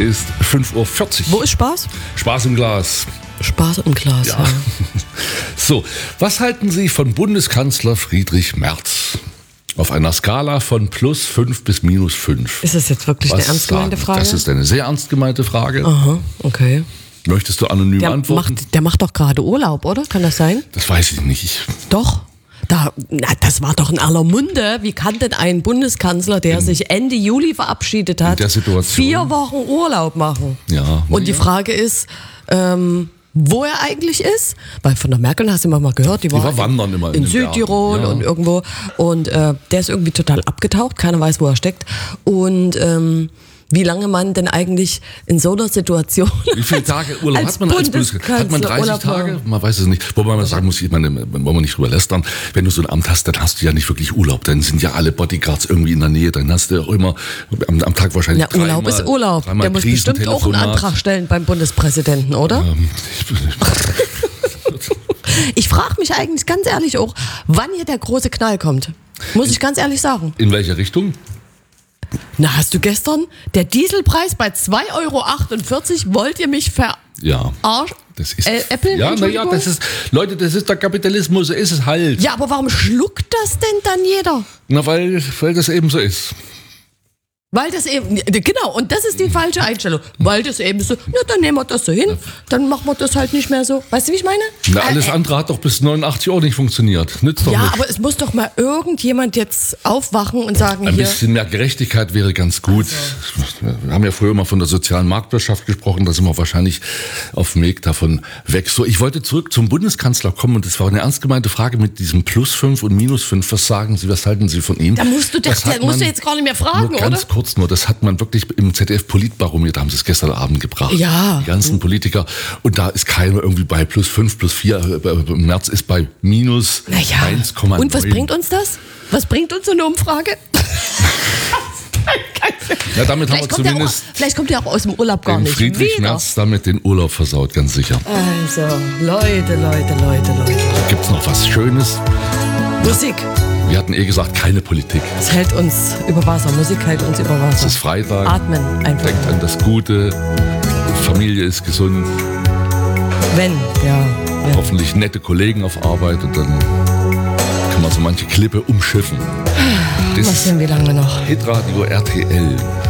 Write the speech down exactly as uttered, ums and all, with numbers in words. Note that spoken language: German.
ist fünf Uhr vierzig. Wo ist Spaß? Spaß im Glas. Spaß im Glas, ja. Ja. So, was halten Sie von Bundeskanzler Friedrich Merz? Auf einer Skala von plus fünf bis minus fünf. Ist das jetzt wirklich eine ernst gemeinte Frage? Das ist eine sehr ernst gemeinte Frage. Aha, okay. Möchtest du anonym Der antworten? macht, der macht doch gerade Urlaub, oder? Kann das sein? Das weiß ich nicht. Ich Doch. Da, na, das war doch in aller Munde. Wie kann denn ein Bundeskanzler, der in, sich Ende Juli verabschiedet hat, der Situation. vier Wochen Urlaub machen? Ja. Und die ja. Frage ist, ähm, wo er eigentlich ist, weil von der Merkel hast du immer mal gehört, die, die war, war wandern immer in, in Südtirol ja. und irgendwo und äh, der ist irgendwie total abgetaucht, keiner weiß, wo er steckt und ähm, wie lange man denn eigentlich in so einer Situation Wie viele Tage Urlaub hat man als Bundeskanzler? Hat man dreißig Urlaub Tage? Man weiß es nicht. Wobei man sagen muss, ich meine, wollen wir nicht drüber lästern, wenn du so ein Amt hast, dann hast du ja nicht wirklich Urlaub. Dann sind ja alle Bodyguards irgendwie in der Nähe. Dann hast du auch immer am, am Tag wahrscheinlich ja, Urlaub dreimal, ist Urlaub. Der muss bestimmt auch einen Antrag stellen beim Bundespräsidenten, oder? Ähm, ich ich frage mich eigentlich ganz ehrlich auch, wann hier der große Knall kommt. Muss ich ganz ehrlich sagen. In welche Richtung? Na, hast du gestern der Dieselpreis bei zwei Euro achtundvierzig? Wollt ihr mich verarschen? Ja. Das ist, äh, Apple? Ja, naja, das ist, Leute, das ist der Kapitalismus, so ist es halt. Ja, aber warum schluckt das denn dann jeder? Na, weil, weil das eben so ist. Weil das eben, genau, und das ist die falsche Einstellung. Weil das eben so, na, dann nehmen wir das so hin, dann machen wir das halt nicht mehr so. Weißt du, wie ich meine? Na, alles äh, andere hat doch bis neunundachtzig auch nicht funktioniert. Nützt doch ja, nicht. Aber es muss doch mal irgendjemand jetzt aufwachen und sagen, ein hier. Ein bisschen mehr Gerechtigkeit wäre ganz gut. Also. Wir haben ja früher immer von der sozialen Marktwirtschaft gesprochen, da sind wir wahrscheinlich auf dem Weg davon weg. So, ich wollte zurück zum Bundeskanzler kommen und das war eine ernst gemeinte Frage mit diesem plus fünf und minus fünf. Was sagen Sie, was halten Sie von ihm? Da musst du, das, das musst du jetzt gar nicht mehr fragen, nur ganz oder? Kurz nur, das hat man wirklich im Z D F-Politbarometer, haben sie es gestern Abend gebracht. Ja. Die ganzen Politiker. Und da ist keiner irgendwie bei plus fünf, plus vier. Im März ist bei minus naja. eins Komma neun. Und was bringt uns das? Was bringt uns so eine Umfrage? Ja, damit haben wir zumindest. Auch, vielleicht kommt er auch aus dem Urlaub gar nicht. Friedrich wieder. Merz damit den Urlaub versaut, ganz sicher. Also, Leute, Leute, Leute, Leute. Gibt's noch was Schönes? Musik. Wir hatten eh gesagt, keine Politik. Es hält uns über Wasser. Musik hält uns über Wasser. Es ist Freitag. Atmen einfach. Denkt an das Gute. Familie ist gesund. Wenn, ja. ja. Hoffentlich nette Kollegen auf Arbeit und dann kann man so manche Klippe umschiffen. Das Was sind wir lange noch? Hitradio R T L.